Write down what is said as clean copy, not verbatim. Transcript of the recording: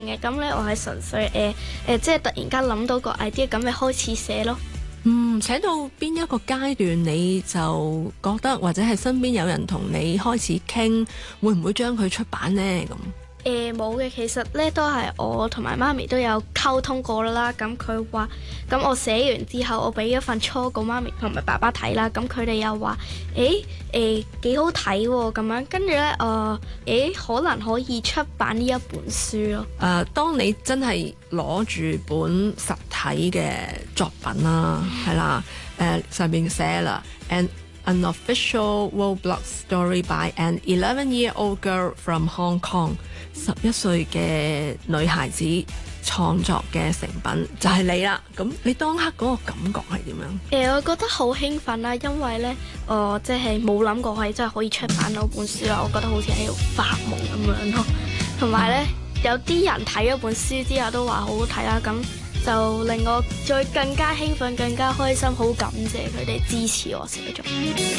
咁咧我係純粹即係突然間諗到個 idea，咁咪開始寫咯。 寫到邊一個階段你就覺得或者係身邊有人同你開始傾，會唔會將佢出版呢？咁冇嘅，其實咧都係我同埋媽咪都有溝通過啦。咁佢話，咁我寫完之後，我俾咗份初稿媽咪同埋爸爸睇啦。咁佢哋又話，幾好睇喎，咁樣跟住咧，可能可以出版呢一本書咯。 當你真係攞住本實體嘅作品啦，係啦，上面寫啦，An official world blog story by an 11-year-old girl from Hong Kong， 11歲嘅女孩子創作嘅成品就係你啦。咁你當刻嗰個感覺係點樣？ 我覺得好興奮啦，因為咧，即係冇諗過係真係可以出版到本書啦。我覺得好似喺度發夢咁樣咯。同埋咧，有啲人睇咗本書之後都話好好睇啦，咁就令我再更加興奮、更加開心，好感謝佢哋支持我寫作。